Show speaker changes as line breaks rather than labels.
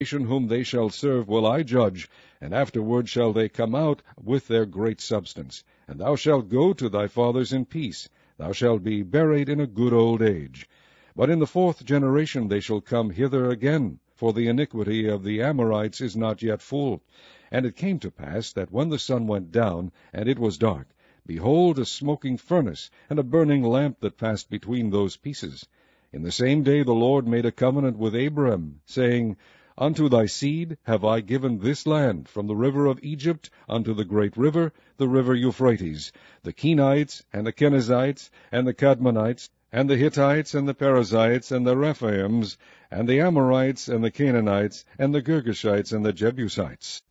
nation whom they shall serve will I judge, and afterward shall they come out with their great substance. And thou shalt go to thy fathers in peace. Thou shalt be buried in a good old age. But in the 4th generation they shall come hither again, for the iniquity of the Amorites is not yet full. And it came to pass that when the sun went down, and it was dark, behold, a smoking furnace, and a burning lamp that passed between those pieces. In the same day the Lord made a covenant with Abraham, saying, Unto thy seed have I given this land, from the river of Egypt unto the great river, the river Euphrates, the Kenites, and the Kenizzites, and the Kadmonites, and the Hittites, and the Perizzites, and the Rephaims, and the Amorites, and the Canaanites, and the Girgashites, and the Jebusites.